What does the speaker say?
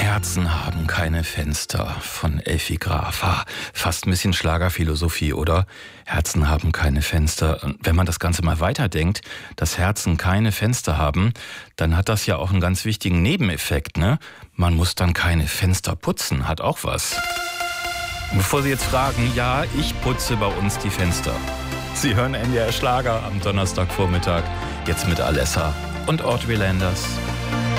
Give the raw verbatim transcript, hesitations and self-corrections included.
Herzen haben keine Fenster von Effi Graf. Ha, fast ein bisschen Schlagerphilosophie, oder? Herzen haben keine Fenster. Und wenn man das Ganze mal weiterdenkt, dass Herzen keine Fenster haben, dann hat das ja auch einen ganz wichtigen Nebeneffekt, ne? Man muss dann keine Fenster putzen, hat auch was. Und bevor Sie jetzt fragen, ja, ich putze bei uns die Fenster. Sie hören N D R Schlager am Donnerstagvormittag, jetzt mit Alessa und Audrey Landers.